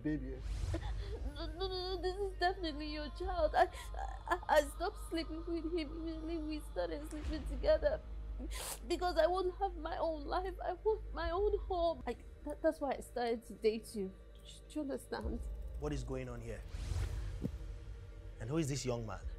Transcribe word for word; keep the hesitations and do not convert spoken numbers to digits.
baby. No, no, no, this is definitely your child. I, I, I stopped sleeping with him immediately we started sleeping together. Because I won't have my own life. I want my own home. I, that, that's why I started to date you. Do you understand? What is going on here? And who is this young man?